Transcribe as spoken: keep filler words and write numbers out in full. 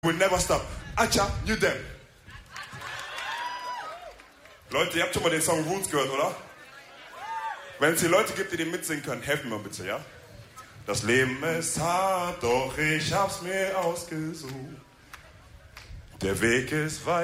Will never stop. Acha, you them. Leute, ihr habt schon mal den Song Roots gehört, oder? Wenn es hier Leute gibt, die den mitsingen können, helft mir mal bitte, ja? Das Leben ist hart, doch ich hab's mir ausgesucht. Der Weg ist weit.